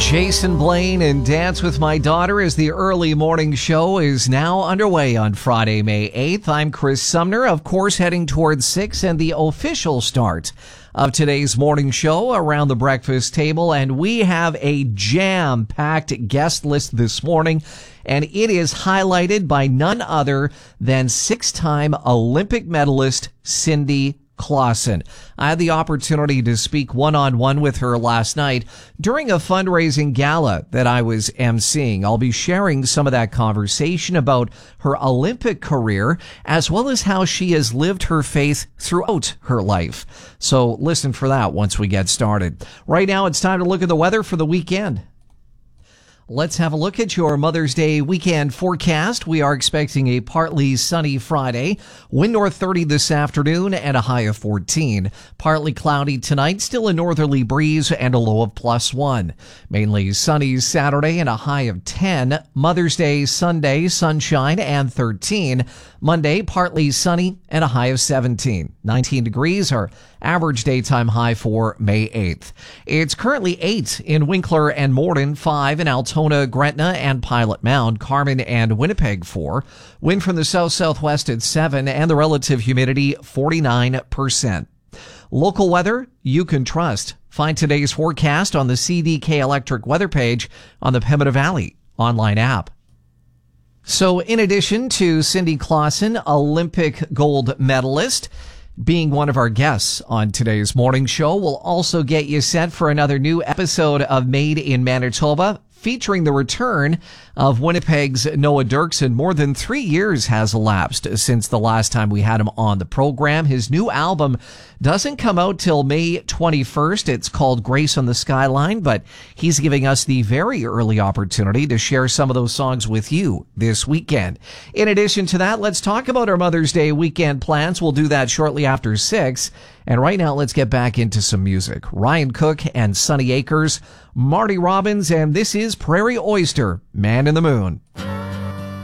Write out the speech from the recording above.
Jason Blaine and Dance with My Daughter as the early morning show is now underway on Friday, May 8th. I'm Chris Sumner, of course, heading towards 6 and the official start of today's morning show around the breakfast table. And we have a jam-packed guest list this morning, and it is highlighted by none other than six-time Olympic medalist Cindy Klassen. I had the opportunity to speak one-on-one with her last night during a fundraising gala that I was emceeing. I'll be sharing some of that conversation about her Olympic career, as well as how she has lived her faith throughout her life. So listen for that once we get started. Right now, it's time to look at the weather for the weekend. Let's have a look at your Mother's Day weekend forecast. We are expecting a partly sunny Friday, wind north 30 this afternoon and a high of 14. Partly cloudy tonight, still a northerly breeze and a low of +1. Mainly sunny Saturday and a high of 10. Mother's Day Sunday, sunshine and 13. Monday, partly sunny and a high of 17. 19 degrees, our average daytime high for May 8th. It's currently 8 in Winkler and Morden, 5 in Altona, Gretna, and Pilot Mound, Carmen and Winnipeg 4. Wind from the south-southwest at 7, and the relative humidity 49%. Local weather you can trust. Find today's forecast on the CDK Electric weather page on the Pembina Valley online app. So in addition to Cindy Klassen, Olympic gold medalist, being one of our guests on today's morning show, we'll also get you set for another new episode of Made in Manitoba, featuring the return of Winnipeg's Noah Derksen. More than 3 years has elapsed since the last time we had him on the program. His new album doesn't come out till May 21st. It's called Grace on the Skyline, but he's giving us the very early opportunity to share some of those songs with you this weekend. In addition to that, let's talk about our Mother's Day weekend plans. We'll do that shortly after 6. And right now, let's get back into some music. Ryan Cook and Sonny Akers, Marty Robbins, and this is Prairie Oyster, Man in the Moon.